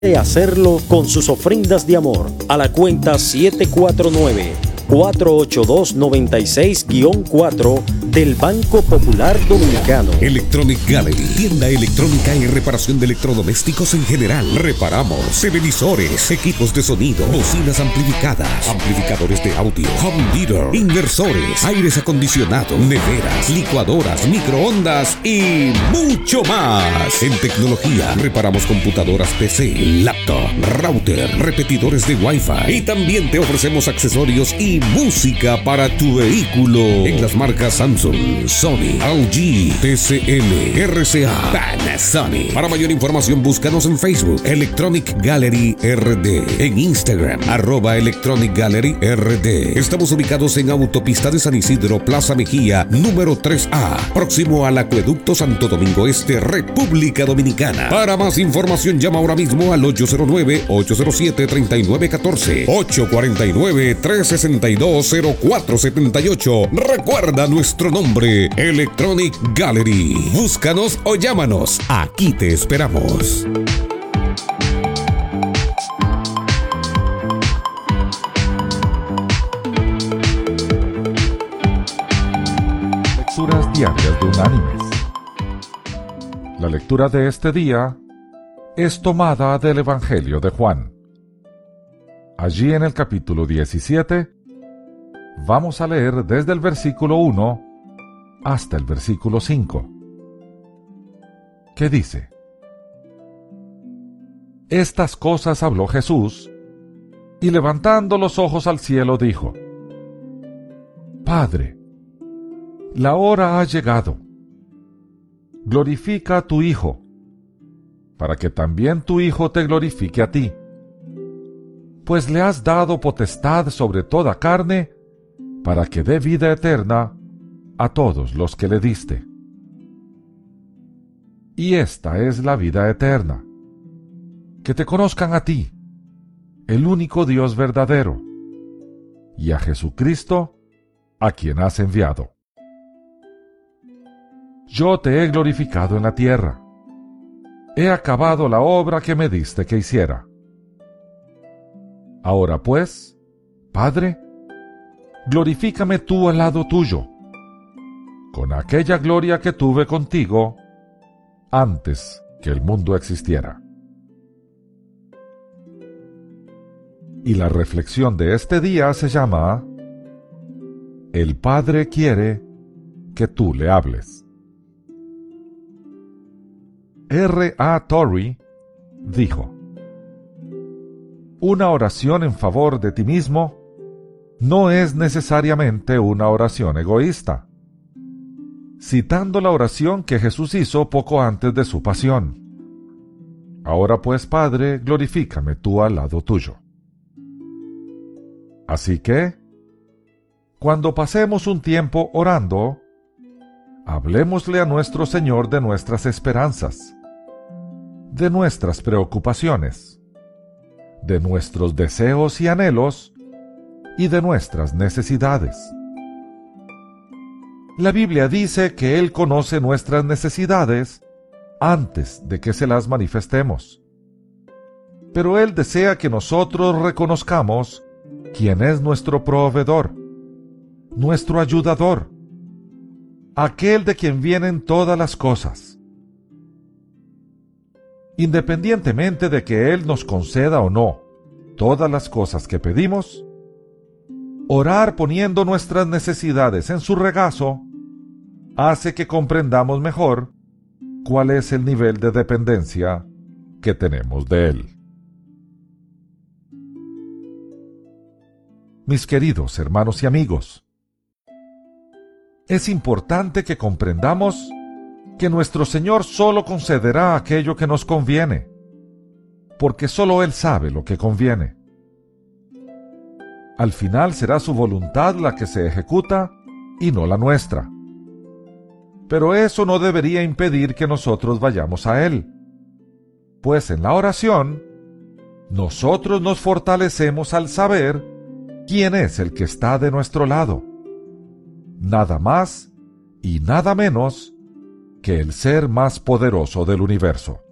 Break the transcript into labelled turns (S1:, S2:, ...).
S1: de hacerlo con sus ofrendas de amor a la cuenta 749-482-96-4 del Banco Popular Dominicano.
S2: Electronic Gallery, tienda electrónica y reparación de electrodomésticos en general. Reparamos televisores, equipos de sonido, bocinas amplificadas, amplificadores de audio, home theater, inversores, aires acondicionados, neveras, licuadoras, microondas y mucho más. En tecnología, reparamos computadoras PC, laptop, router, repetidores de Wi-Fi y también te ofrecemos accesorios y música para tu vehículo en las marcas Samsung, Sony, LG, TCL, RCA, Panasonic. Para mayor información búscanos en Facebook Electronic Gallery RD, en Instagram @Electronic Gallery RD. Estamos ubicados en Autopista de San Isidro, Plaza Mejía, número 3A, próximo al Acueducto Santo Domingo Este, República Dominicana. Para más información llama ahora mismo al 809-807-3914, 849-362-0478. Recuerda nuestro nombre, Electronic Gallery. Búscanos o llámanos. Aquí te esperamos.
S3: Lecturas diarias de Unánimes. La lectura de este día es tomada del Evangelio de Juan. Allí en el capítulo 17 vamos a leer desde el versículo 1 hasta el versículo 5, que dice: Estas cosas habló Jesús, y levantando los ojos al cielo dijo: Padre, la hora ha llegado. Glorifica a tu Hijo, para que también tu Hijo te glorifique a ti, pues le has dado potestad sobre toda carne, para que dé vida eterna a todos los que le diste. Y esta es la vida eterna, que te conozcan a ti, el único Dios verdadero, y a Jesucristo, a quien has enviado. Yo te he glorificado en la tierra. He acabado la obra que me diste que hiciera. Ahora pues, Padre, glorifícame tú al lado tuyo, con aquella gloria que tuve contigo antes que el mundo existiera. Y la reflexión de este día se llama: El Padre quiere que tú le hables. R.A. Torrey dijo: Una oración en favor de ti mismo no es necesariamente una oración egoísta, citando la oración que Jesús hizo poco antes de su pasión. Ahora pues, Padre, glorifícame tú al lado tuyo. Así que, cuando pasemos un tiempo orando, hablémosle a nuestro Señor de nuestras esperanzas, de nuestras preocupaciones, de nuestros deseos y anhelos, y de nuestras necesidades. La Biblia dice que Él conoce nuestras necesidades antes de que se las manifestemos. Pero Él desea que nosotros reconozcamos quién es nuestro proveedor, nuestro ayudador, aquel de quien vienen todas las cosas. Independientemente de que Él nos conceda o no todas las cosas que pedimos, orar poniendo nuestras necesidades en su regazo hace que comprendamos mejor cuál es el nivel de dependencia que tenemos de Él. Mis queridos hermanos y amigos, es importante que comprendamos que nuestro Señor solo concederá aquello que nos conviene, porque solo Él sabe lo que conviene. Al final será su voluntad la que se ejecuta y no la nuestra. Pero eso no debería impedir que nosotros vayamos a Él, pues en la oración, nosotros nos fortalecemos al saber quién es el que está de nuestro lado. Nada más y nada menos que el ser más poderoso del universo.